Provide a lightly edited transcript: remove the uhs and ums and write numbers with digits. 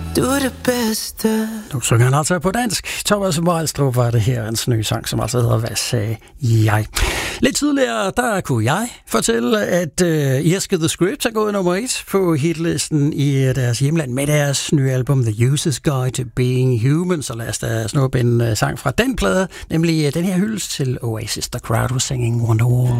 Du er det bedste. Nu synger han altså på dansk. Thomas Vejlstrup var det her, hans nye sang, som altså hedder Hvad sagde jeg? Lidt tidligere, der kunne jeg fortælle, at Irske The Script er gået nummer 1 på hitlisten i deres hjemland med deres nye album The User's Guide to Being Human. Så lad os da snuppe en sang fra den plade, nemlig den her hyldest til Oasis, The Crowd Was Singing Wonderwall.